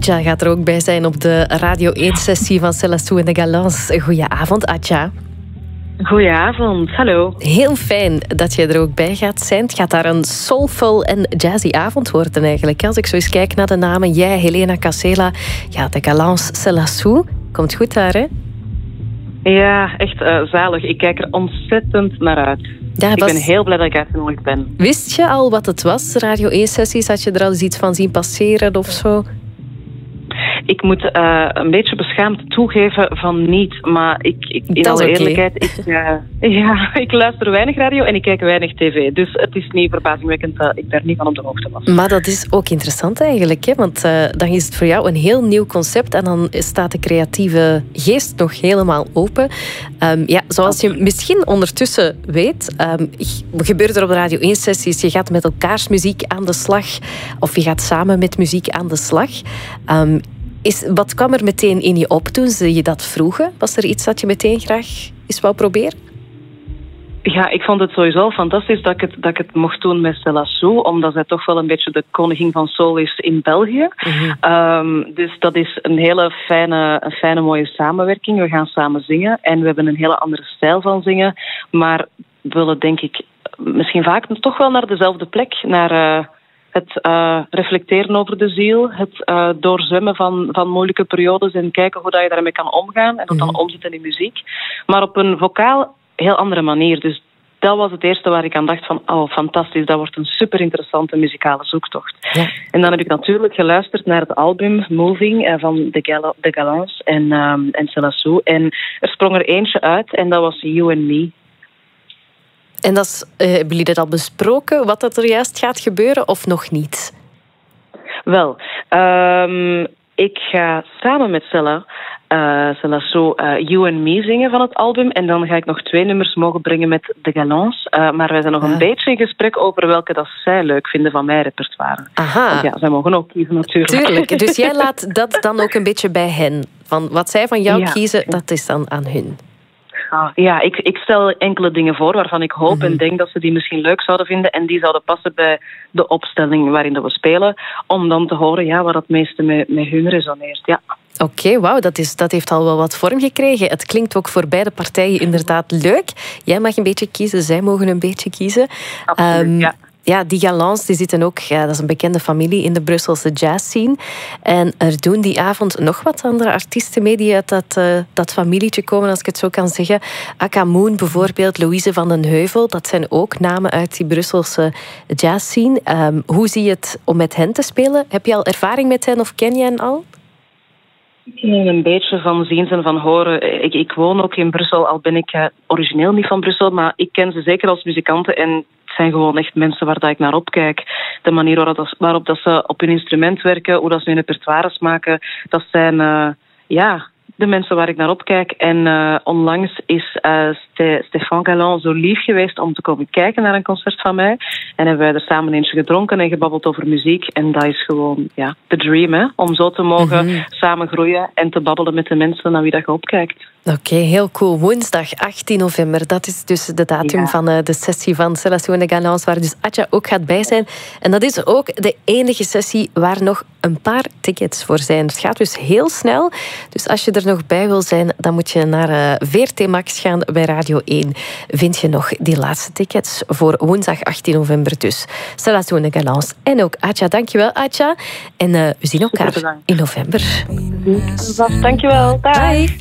Adja gaat er ook bij zijn op de Radio 1-sessie van Céla en de Galants. Goedenavond, Adja. Goedenavond, hallo. Heel fijn dat je er ook bij gaat zijn. Het gaat daar een soulful en jazzy avond worden eigenlijk. Als ik zo eens kijk naar de namen, jij, Helena Casela, ja, de Galants, Céla. Komt goed daar, hè? Ja, echt zalig. Ik kijk er ontzettend naar uit. Ja, ik ben heel blij dat ik uitgenodigd ben. Wist je al wat het was, Radio 1-sessies? Had je er al eens iets van zien passeren of zo? Ik moet een beetje beschaamd toegeven van niet, maar in alle eerlijkheid, ik luister weinig radio en ik kijk weinig tv. Dus het is niet verbazingwekkend dat ik daar niet van op de hoogte was. Maar dat is ook interessant eigenlijk, hè? Want dan is het voor jou een heel nieuw concept en dan staat de creatieve geest nog helemaal open. Zoals je misschien ondertussen weet, gebeurt er op de Radio 1-sessies, je gaat met elkaars muziek aan de slag of je gaat samen met muziek aan de slag. Wat kwam er meteen in je op toen ze je dat vroegen? Was er iets dat je meteen graag eens wou proberen? Ja, ik vond het sowieso fantastisch dat ik het mocht doen met Céla, omdat zij toch wel een beetje de koningin van soul is in België. Mm-hmm. Dus dat is een hele fijne, mooie samenwerking. We gaan samen zingen en we hebben een hele andere stijl van zingen. Maar we willen, denk ik, misschien vaak toch wel naar dezelfde plek, naar het reflecteren over de ziel, het doorzwemmen van moeilijke periodes en kijken hoe dat je daarmee kan omgaan en dat dan omzetten in muziek. Maar op een vocaal heel andere manier. Dus dat was het eerste waar ik aan dacht van, oh, fantastisch, dat wordt een super interessante muzikale zoektocht. Ja. En dan heb ik natuurlijk geluisterd naar het album Moving van de Galants en Céla. En er sprong er eentje uit en dat was You and Me. En hebben jullie dat al besproken, wat dat er juist gaat gebeuren, of nog niet? Wel, ik ga samen met Céla You and Me zingen van het album. En dan ga ik nog 2 nummers mogen brengen met de Galants. Maar wij zijn nog een beetje in gesprek over welke dat zij leuk vinden van mijn repertoire. Aha. Want ja, zij mogen ook kiezen natuurlijk. Tuurlijk, dus jij laat dat dan ook een beetje bij hen. Van wat zij van jou kiezen, dat is dan aan hun. Ja, ik stel enkele dingen voor waarvan ik hoop en denk dat ze die misschien leuk zouden vinden en die zouden passen bij de opstelling waarin we spelen, om dan te horen wat het meeste met hun resoneert. Ja. Oké, wauw, dat heeft al wel wat vorm gekregen. Het klinkt ook voor beide partijen inderdaad leuk. Jij mag een beetje kiezen, zij mogen een beetje kiezen. Absoluut, ja. Ja, die Galants die zitten ook, dat is een bekende familie in de Brusselse jazzscene. En er doen die avond nog wat andere artiesten mee die uit dat familietje komen, als ik het zo kan zeggen. Aka Moon bijvoorbeeld, Louise van den Heuvel, dat zijn ook namen uit die Brusselse jazzscene. Hoe zie je het om met hen te spelen? Heb je al ervaring met hen of ken je hen al? Een beetje van ziens en van horen. Ik woon ook in Brussel, al ben ik origineel niet van Brussel, maar ik ken ze zeker als muzikanten en het zijn gewoon echt mensen waar dat ik naar opkijk. De manier waarop dat ze op hun instrument werken, hoe dat ze hun repertoires maken, dat zijn de mensen waar ik naar opkijk. En onlangs is Stéphane Galland zo lief geweest om te komen kijken naar een concert van mij. En hebben wij er samen eentje gedronken en gebabbeld over muziek. En dat is gewoon de dream, hè? Om zo te mogen samen groeien en te babbelen met de mensen naar wie dat je opkijkt. Oké, heel cool. Woensdag 18 november, dat is dus de datum van de sessie van Céla en de Galants, waar dus Adja ook gaat bij zijn. En dat is ook de enige sessie waar nog een paar tickets voor zijn. Het gaat dus heel snel. Dus als je er nog bij wil zijn, dan moet je naar VRT Max gaan bij Radio 1. Vind je nog die laatste tickets voor woensdag 18 november dus. Céla en de Galants en ook Adja. Dankjewel, Adja. En we zien elkaar in november. Dankjewel. Bye.